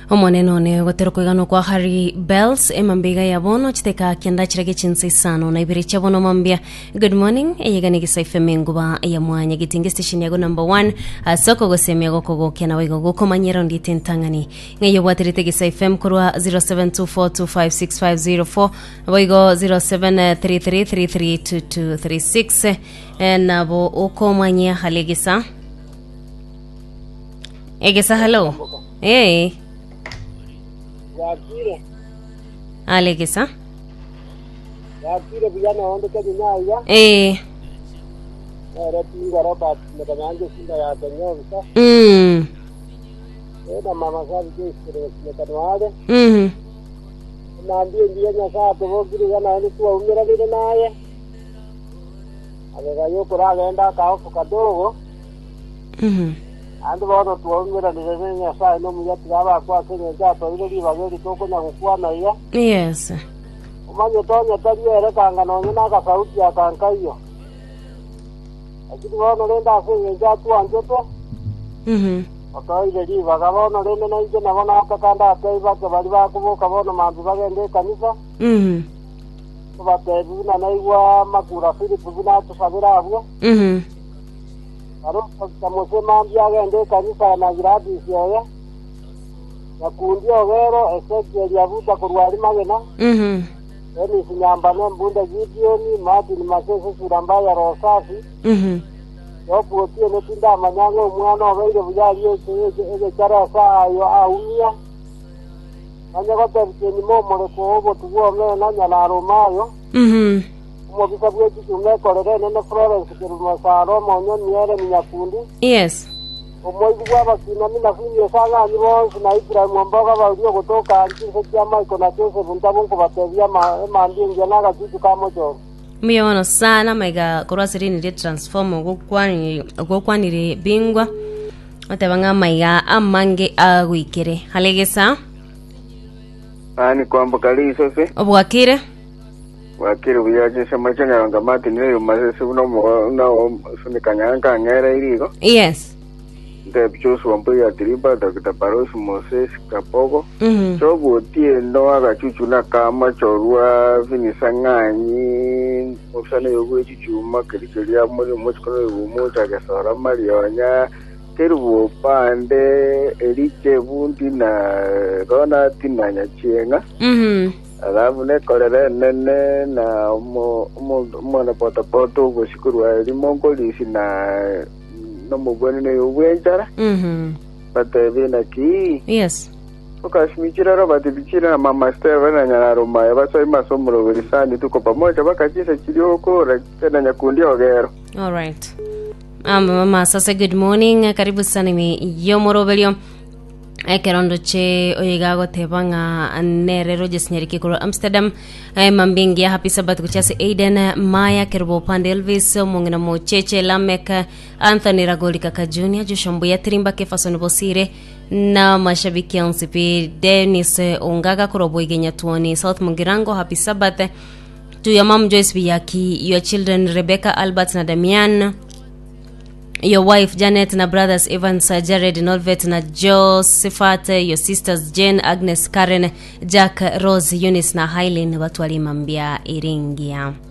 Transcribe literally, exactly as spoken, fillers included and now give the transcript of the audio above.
Omoneno ne gotero kwigano kwa Harry Bells emambiga ya bono chiteka kenda chirage chinse sano na ibiri chabono mambia. Good morning eyegani gisaife menguba ya mwanya gitinge station yago number one asoko gosemya goko gokena wigo goko manyero ndite ntangani ngeyo bwaterite gisaife mkorwa zero seven two four two five six five zero four wigo zero seven three three three three two two three six nabo uko manya halegisa egesa hello eh Yakire. Alegesa. Yakire biyana onde ka dunyaya. Eh. Era tinga Robert mekanyanje sinda ya Kenyonsa. Mm. Eda mama sabi kesire mekanwale. Mhm. Na ndiye ndiye nyasa to bogiri yana ni tuwa umira bide naye. Abega yo kuragenda ka ofu kadogo. Mhm. Ando bono tuomira ni nyasa no muyati aba kwa Kenya jato ile libageri toko na kukwana iya. Yes. Umanye tonya tariere kanga no nyina ka sauti ya kanka iyo. Akiti bono lenda Kenya jatu anjoto. Mhm. Akaile libaga bono lende na ije na bono akakanda akaiba ke bali bakubuka bono mambi bagende kanisa. Mhm. Kubatebu na naigwa makura Philip buna tusabira abo. Mhm. Aro kamose mambi agende kanisa na gradi sioya. Nakundi ogero Ezekiel yavuta kurwali magena. Mhm. Eni sinyamba ne mbunda Gideoni Martin Masese surambaya Rosafi. Mhm. Yopo tie ne tinda manyango umwana obeire buyali ese ege chara saa yo aumia. Anya gote ni momo ko obo tuwo me na nyana romayo. Mhm. Mo bisa bwe tume korere ne Florence kirumo saro monyo niere minyakundi. Yes. Omoyi bwa bakina mina kunye sanga ni bonse na Ibrahim mboga baudio kutoka antinse chama iko na tese buntabo ko batebia ma mandi ngena ga kitu kama jo. Miyono sana mega korasiri ni transform ogokwani ogokwanire bingwa atabanga maiga amange agwikere halegesa ani kwamba kaliso se obwakire wakire buyaje samachanga ngamati niyo mazese uno no sunikanyanga ngera irigo. Yes. De bichoso wampo ya triba Doctor Paros Moses Kapogo. Mhm. Chobo tie no aga chuchuna kama chorua finisanganyi usane yogo chuchuma kilicholia muri muskono yumuta gasora marionya kerubo pande eliche bundi na rona tinanya chenga. Mhm. Alafu ne korere nene na mo mo na potapoto goshikuru ali mongolisi na no mubweni ne uwenjara. Mhm. Bata bina ki. Yes. Ukashimichira roba tibichira na mama Steven na nyararo maya basa imasomo roverisani tuko pamoja bakachisa chilioko tena nyakundi ogero. All right. Um, mama sasa good morning karibu sana mi yomorobelio ekerondo che oyegago tebanga nerero jesnyeriki ko Amsterdam ay mambingi happy sabat kuchase Aiden Maya Kerbo Pande Elvis mungina mocheche Lamek Anthony Ragoli kaka Junior Joshombu ya Trimba Kefason Bosire na mashabiki onsipi Dennis Ongaga Korobo igenya tuoni South Mungirango happy sabat to your mom Joyce Biyaki, your children Rebecca Albert na Damian, your wife Janet na brothers Evans, Jared Nolvet na Josephat, your sisters Jane, Agnes, Karen, Jack, Rose, Eunice na Haileen watu walimambia Iringia.